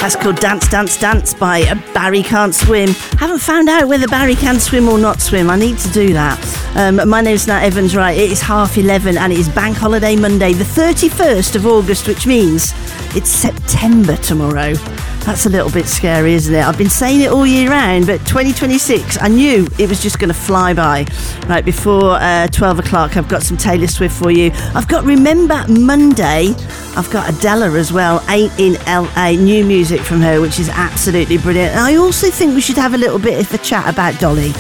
That's called Dance, Dance, Dance by Barry Can't Swim. Haven't found out whether Barry can swim or not swim. I need to do that. My name's Nat Evans, right? It is 11:30 and it is Bank Holiday Monday, the 31st of August, which means it's September tomorrow. That's a little bit scary, isn't it? I've been saying it all year round, but 2026, I knew it was just going to fly by. Right, before 12 o'clock, I've got some Taylor Swift for you. I've got Remember Monday. I've got Adele as well, Ain't in LA, new music from her, which is absolutely brilliant. And I also think we should have a little bit of a chat about Dolly.